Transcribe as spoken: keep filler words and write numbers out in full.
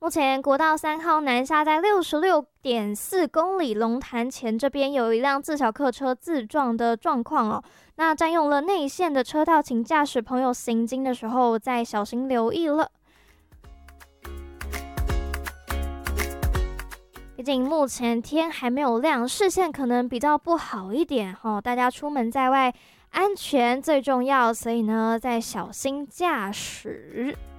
目前国道三号南下在六十六点四公里龙潭前这边有一辆自小客车自撞的状况哦，那占用了内线的车道，请驾驶朋友行经的时候再小心留意了。毕竟目前天还没有亮，视线可能比较不好一点哦，大家出门在外安全最重要，所以呢再小心驾驶。